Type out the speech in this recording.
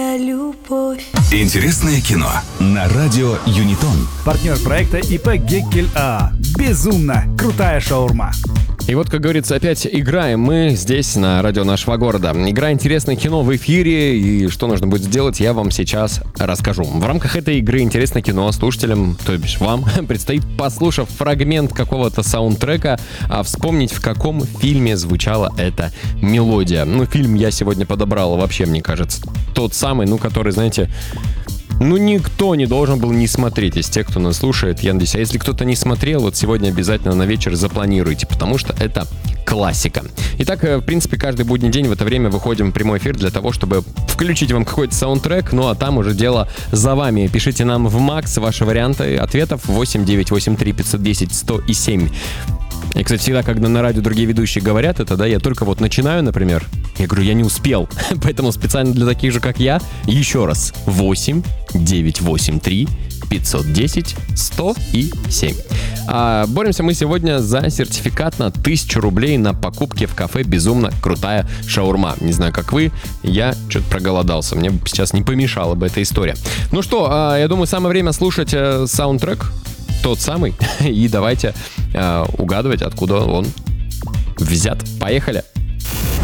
моя любовь. Интересное кино на радио Юнитон. Партнер проекта ИП Геккель АА. Безумно крутая шаурма. И вот, как говорится, опять играем мы здесь, на радио нашего города. Игра «Интересное кино» в эфире, и что нужно будет сделать, я вам сейчас расскажу. В рамках этой игры «Интересное кино» слушателям, то бишь вам, предстоит, послушав фрагмент какого-то саундтрека, вспомнить, в каком фильме звучала эта мелодия. Ну, фильм я сегодня подобрал вообще, мне кажется, тот самый, который, знаете... никто не должен был не смотреть из тех, кто нас слушает. Я надеюсь, а если кто-то не смотрел, вот сегодня обязательно на вечер запланируйте, потому что это классика. Итак, в принципе, каждый будний день в это время выходим в прямой эфир для того, чтобы включить вам какой-то саундтрек, а там уже дело за вами. Пишите нам в Макс ваши варианты ответов 8983 510 107. И, кстати, всегда, когда на радио другие ведущие говорят это, я только начинаю, например, я говорю, я не успел. Поэтому специально для таких же, как я, еще раз. 8983 510 107. Боремся мы сегодня за сертификат на 1000 рублей на покупки в кафе «Безумно крутая шаурма». Не знаю, как вы, я что-то проголодался. Мне сейчас не помешала бы эта история. Ну что, я думаю, самое время слушать саундтрек. Тот самый. И давайте угадывать, откуда он взят. Поехали!